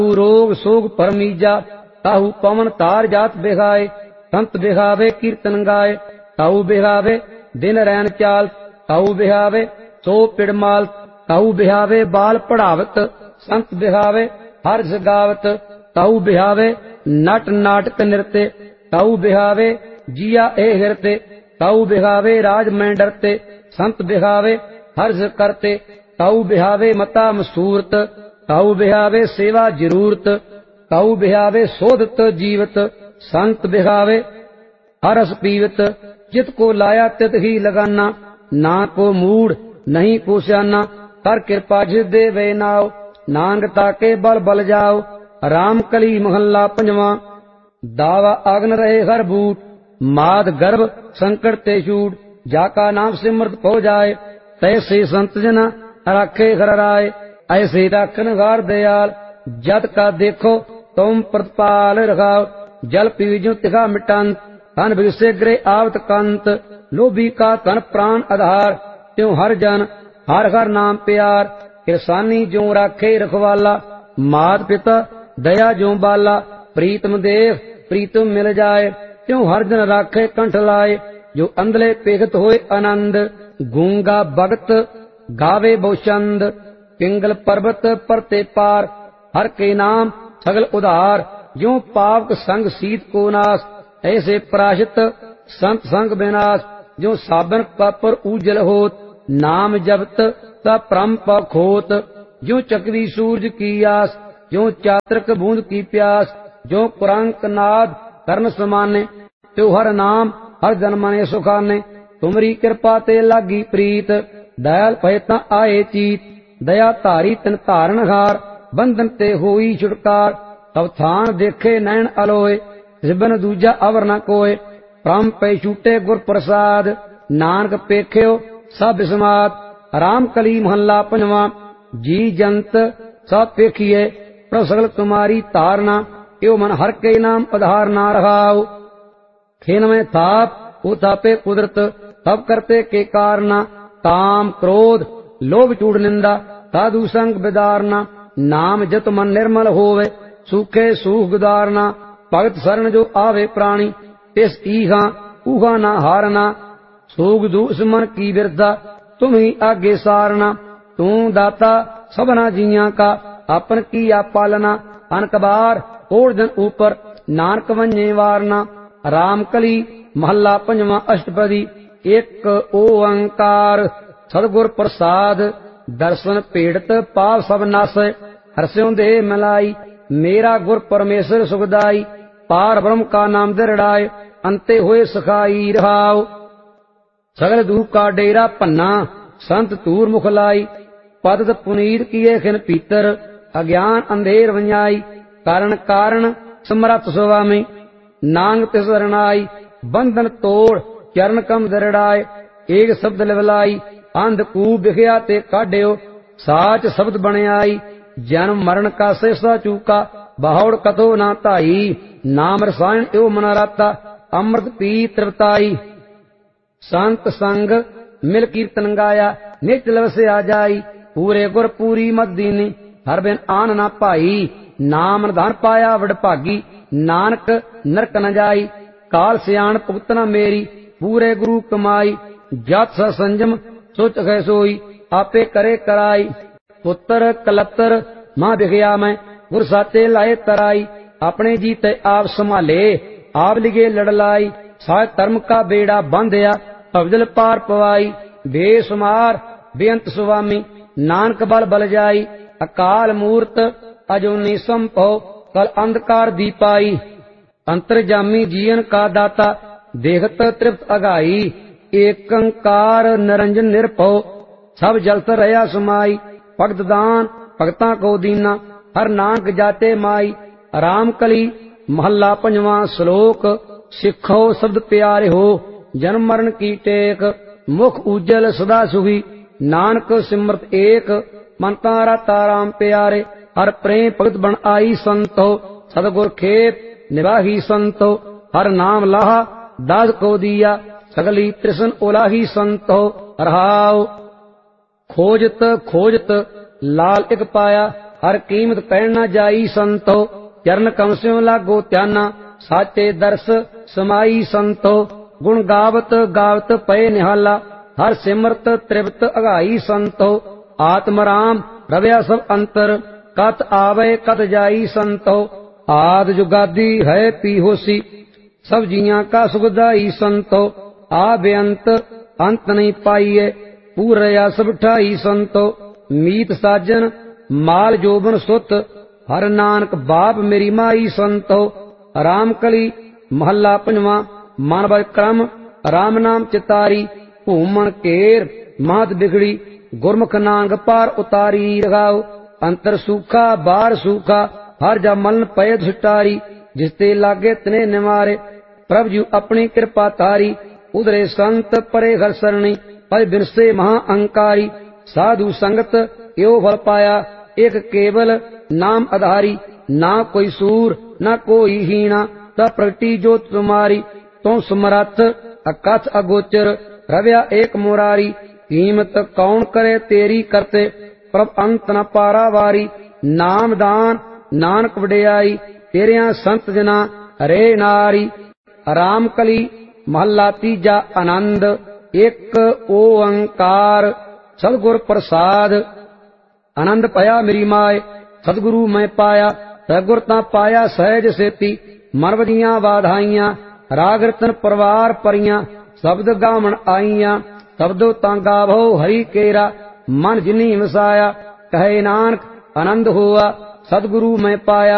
रोग सोग परमीजा, ताहु पवन तार जात बिहाए। संत बिहावे कीर्तन गाए, ताहु बिहावे दिन रैन चाल। ताहु बिहावे सो पिड़माल, ताहु बिहावे बाल पढ़ावत। संत बिहावे हर जगावत, ताहु बिहावे नट नाटक नृत्य। ताहु बिहावे जिया ए हिरते, ताहु बिहावे राज में डरते। संत बिहावे हर्ज करते, ताहु बिहावे मता मसूरत। ताहु बिहावे सेवा जरूरत, ताहु बिहावे शोधत जीवत। संत बिहावे हरस पीवत, जित को लाया तित ही लगाना। ना को मूड नहीं को स्याना, कर कृपा जिस दे वे नाव। नांग ताके बल बल जाओ, राम कली महल्ला पंजवा। दावा अग्न रहे हर बूट, माद गर्भ संकट ते छूट। जाका नाम सिमरत हो जाए, तैसे संत जना राखे घर राय। ऐसे राखन गार दयाल, जत का देखो तुम प्रतिपाल रखाओ। जल पीजो तिखा मिटंत, तन विषे ग्रह आवत कंत। लोभी का तन प्राण आधार, त्यों हर जन हर हर नाम प्यार। किरसानी जो राखे रखवाला, मात पिता दया जो बाला। प्रीतम देव प्रीतम मिल जाए, त्यों हर जन राखे कंठ लाए। जो अंधले पेगत होए आनंद, गूंगा भगत गावे बहुचंद। पिंगल पर्वत परते पार, हर के नाम सगल उधार। जो पावक संग सीत को नाश, ऐसे पराशित संत संग विनाश। जो साबन पापर उजल होत, नाम जपत तब परम पख होत। जो चकवी सूरज की आस, जो चात्रक बूंद की प्यास। जो कुरंक नाद कर्ण समाने, त्यो हर नाम हर जन मने सुखाने। तुमरी कृपा ते लागी प्रीत, दयाल भय ता आए चीत। दया धारी तन धारण हार, बंधन ते होई छुटकार। तब थान देखे नैन अलोए, जिबन दूजा अवर न कोय। परम पे छूटे गुर प्रसाद, नानक पेख्यो सब विस्माद। राम कली महल्ला पंजवा, जी जंत सब पेखिए। प्रभ सगल तुम्हारी तारना, यो मन हर के नाम आधारना रहाओ। खेन में थाप वो थापे कुदरत, तब करते के कारना। काम क्रोध लोभ चूड़ निंदा, साधु संग बिदारना। नाम जत मन निर्मल होवे, सूखे सूख गुदारना। भगत शरण जो आवे प्राणी, तिस ईहा ऊहा ना हारना। सूग दूस मन की बिरधा, तुम ही आगे सारना। तू दाता सबना जिया का, आपन की आप पालना। अनक बार और जन ऊपर, नानक वन्ये वारना। राम कली महल्ला पंजवा अष्टपदी। एक ओंकार सदगुर प्रसाद, दर्शन पीड़ित पाप सब नासै। हर्ष्यों दे मिलाई, मेरा गुर परमेश्वर सुखदाई। पार ब्रह्म का नाम दृढ़ाए, अंते हुए सखाई रहाओ। सगल दुख का डेरा पन्ना, संत तूर मुख लाई। पद पुनीत किए खिन पीतर, अज्ञान अंधेर वंजाई। कारण कारण समरथ स्वामी, नांग तिस शरणाई। बंधन तोड़ चरण कम दृढ़ाए, एक शब्द लिवलाई। अंधकूप बिखया ते काढ़्यो, साच शब्द बने आई। जन्म मरण का शेषा चूका, बाहुड़ कथो ना ताई। नाम रसायन एव मना राता, अमृत पी तृप्ताई। संत संग मिल कीर्तन गाया, नित लव से आ जाई। पूरे गुर पूरी मत दीनी, हर बिन आन ना पाई। नाम धन पाया वड भागी, नानक नरक न जाई। काल सियाण भुगतना मेरी, पूरे गुरु कमाई। जत स संजम सोच है सोई, आपे करे कराई। पुत्र कलतर मां बिखया मैं, गुर साचे लाए तराई। अपने जीते आप संभाले, आप लिगे लड़लाई। साज धर्म का बेड़ा बांधया, अवजल पार पवाई। बेसुमार बेअंत स्वामी, नानक बल बल जाई। अकाल मूर्त अजूनी संभव, कल अंधकार दीपाई। अंतर्जामी जीवन का दाता, देखत तृप्त अगाई। एकंकार निरंजन निरभव, सब जलत रहा समाई। भगत दान भगतां को दीना, हर नानक जाते माई। राम कली महल्ला पंजवा श्लोक। सिखो शब्द प्यारे हो, जन्म मरण की टेक। मुख उज्जल सदा सुखी, नानक सिमरत एक। मन तारा ताराम प्यारे, हर प्रेम भगत बन आई संतो। सतगुर खेत निवाही संतो, हर नाम लाहा दास को दिया। सगली तृष्ण ओलाही संतो रहाओ। खोजत खोजत लाल एक पाया, हर कीमत कहण न जाई संतो, चरण कम स्यों लागो त्याना, साचे दर्श समाई संतो। गुण गावत गावत पए निहाला, हर सिमरत तृप्त अघाई संतो। आत्म राम रव्या सब अंतर, कत आवे कत जाई संतो। आद जुगादी है पी होसी, सब जियां का सुखदाई संतो। आ बेअंत अंत नहीं पाइए, पूरया सब ठाई संतो। मीत साजन माल जोबन सुत, हर नानक बाप मेरी माई संतो। राम कली महला पंजवा। मानव क्रम राम नाम चितारी, भूमन केर महत बिगड़ी, गुरमुख नांग पार उतारी। रघाओ अंतर सूखा बाहर सूखा, हर जा मलन पय सुटारी। जिसते लागे तने निवारे, प्रभु जी अपनी कृपा तारी। उधरे संत परे घर सरणी, पद बिरसे महा अहंकारी। साधु संगत यो फल पाया, एक केवल नाम आधारी। ना कोई सूर ना कोई हीना, तब प्रगटी जोत तुम्हारी। तो समरथ अकथ अगोचर, रव्या एक मुरारी। कीमत कौन करे तेरी करते, प्रभ अंत न पारावारी। नाम दान नानक वडियाई, तेरिया संत जना रे नारी। राम कली महला तीजा। आनंद एक ओंकार, सतगुर प्रसाद। आनंद पया मेरी माए, सतगुरु मैं पाया। सतगुर ता पाया सहज सेती, मन वजियां वाधाइयां। राग रतन परवार परियां, शब्द गावण आईयां। शब्दो ता गावो हरि केरा, मन जिनी वसाया। कहे नानक आनंद हुआ, सतगुरु मैं पाया।